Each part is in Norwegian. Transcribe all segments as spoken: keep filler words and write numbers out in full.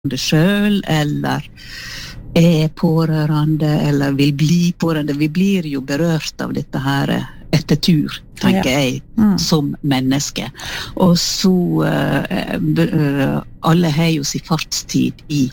det selv, eller er pårørende, eller vil bli pårørende. Vi blir jo berørt av dette her etter tur, tenker ja. jeg, mm. som menneske. Og så uh, alle har jo sin fartstid i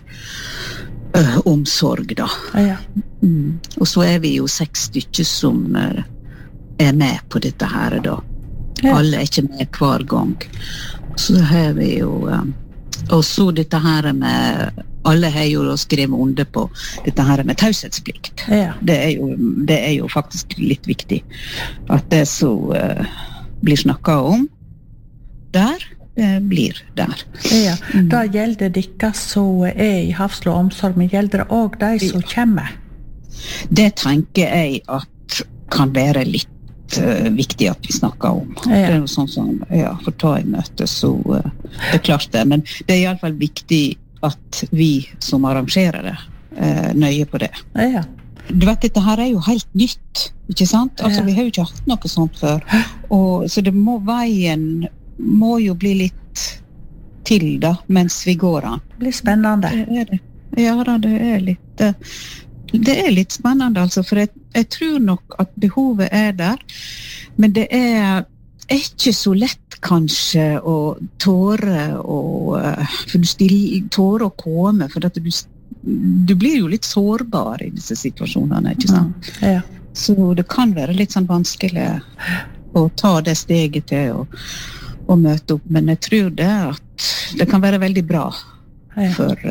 uh, omsorg, da. Ja. Mm. Og så er vi jo seks stykker som uh, er med på dette her, da. Ja. Alle er ikke med hver gang. Så har vi jo... Um, og så dette her med... Alle har jo skrevet under på dette her med taushetsplikt. Ja. Det, er jo, det er jo faktisk litt viktig at det så uh, blir snakket om der, det blir der. Ja, da gjelder det ikke så er i Hafslo omsorg, men gjelder det også de som kommer? Det tenker jeg at kan være litt uh, viktig at vi snakker om. Ja. Det er jo sånn som, ja, for ta i møte, så uh, det er klart det. Men det er i alle fall viktig at vi som arrangerer det eh, nøye på det. Ja. Du vet, dette her er jo helt nytt, ikke sant? Altså, ja. Vi har jo ikke hatt noe sånt før. Og, så det må, veien må jo bli litt til da, mens vi går an. Det blir spennende. Det er det. Ja da, det er litt, det er litt spennende, altså, for jeg, jeg tror nok at behovet er der, men det er er ikke så lett kanskje å tåre og for du stille, tåre å komme for at du, du blir jo litt sårbar i disse situasjonene, ikke sant? Mm, ja. Så det kan være litt sånn vanskelig å ta det steget til å, å møte opp, men jeg tror det at det kan være veldig bra ja. for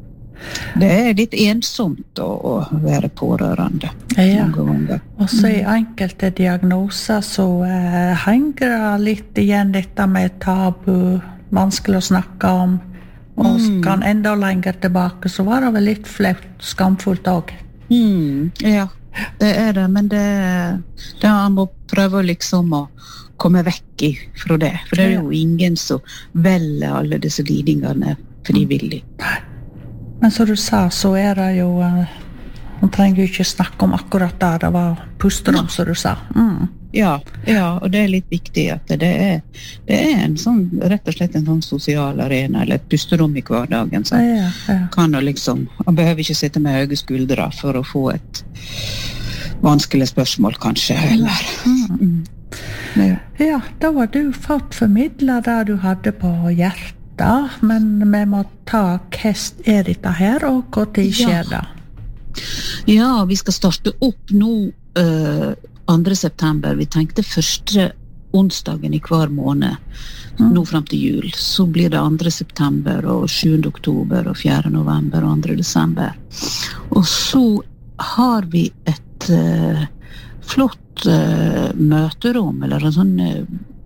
det er litt ensomt å, å være pårørende. Ja, og så i enkelte diagnoser så eh, henger det litt igjen dette med tabu, vanskelig å snakke om, og mm. kan enda lenger tilbake, så var det vel litt flaut, skamfullt også. Mm, ja, det er det, men det, det han må prøve liksom å komme vekk fra det, for det er jo ingen som velger alle disse lidingene frivillig. Men som du sa, så er det jo man trenger jo ikke snakke om akkurat det det var pusterom, som du sa. Mm. Ja, ja, og det er litt viktig at det er, det er en sånn, rett og slett en sånn sosial arena, eller et pusterom i hverdagen, så ja, ja. kan det liksom, man behøver ikke sitte med høye skuldre for å få et vanskelig spørsmål, kanskje, eller. Mm. Mm. Ja. ja, da var du fått formidlet det du hadde på hjertet, men vi må ta hva er dette her, og hva tid skjer det? Ja, vi skal starte opp nå uh, andre september. Vi tenkte første onsdagen i hver måned, mm. nå frem til jul. Så blir det andre september, og sjuende oktober, og fjerde november, og andre desember. Og så har vi et uh, flott uh, møterom, eller en sånn uh,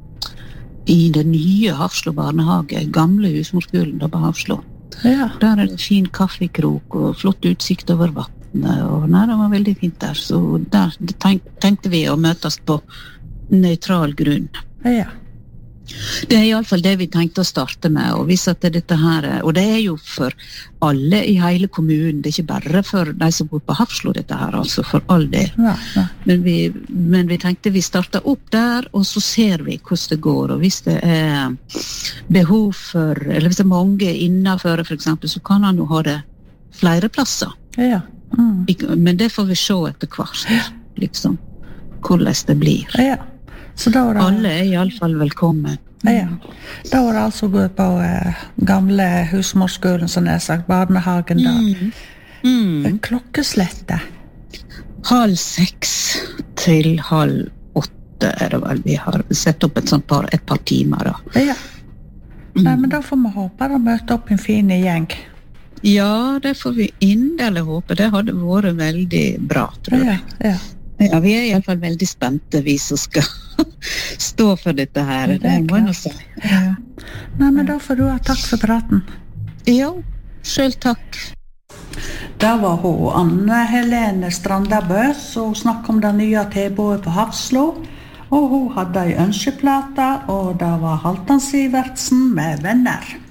i den nye Hafslo barnehage, gamle husmorskolen da på Hafslo. Ja. Der er det fin kaffekrok og flott utsikt over vattnet, og nei, det var veldig fint der, så der tenk, tenkte vi å møtes på nøytral grunn. Ja. Det er i alle fall det vi tenkte å starte med, og hvis at dette her, og det er jo for alle i hele kommunen, det er ikke bare for de som bor på Hafslo dette her, altså for all del. Ja, ja. Men, vi, men vi tenkte vi starter opp der, og så ser vi hvordan det går, og hvis det er behov for, eller hvis det er mange innenfor for eksempel, så kan han jo ha det flere plasser. Ja. Mm. Men det får vi se etter hvert, liksom, hvordan det blir. Ja. Så da var det... Alle er i alle fall velkommen. Ja, da var det altså gått på eh, gamle husmorskolen, som jeg har sagt, barnehagen da. Mm. Mm. Klokkeslette. Halv seks til halv åtte er det vel vi har sett opp et sånt par, et par timer da. Ja, nei, men da får vi håpe å møte opp en fin gjeng. Ja, det får vi inderlig håpe. Det hadde vært veldig bra, tror jeg. Ja, ja. Ja, vi er i alle fall veldig spente, vi som skal stå for dette her. Det er klart. Ja. Nei, men da får du ha takk for praten. Ja, selv takk. Da var hun Anne Helene Strandabø, som snakket om det nye tilbudet på Hafslo. Og hun hadde en ønskeplate, og det var Halvdan Sivertsen med Venner.